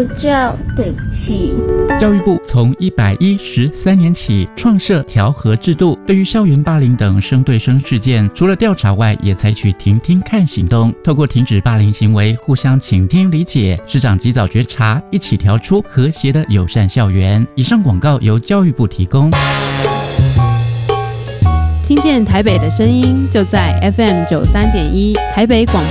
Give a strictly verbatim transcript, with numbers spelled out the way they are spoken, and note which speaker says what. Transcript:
Speaker 1: 不叫，对不起。
Speaker 2: 教育部从一百一十三年起创设调和制度，对于校园霸凌等生对生事件，除了调查外，也采取听听看行动，透过停止霸凌行为，互相倾听理解，师长及早觉察，一起调出和谐的友善校园。以上广告由教育部提供。
Speaker 3: 听见台北的声音，就在 F M 九三点一台北广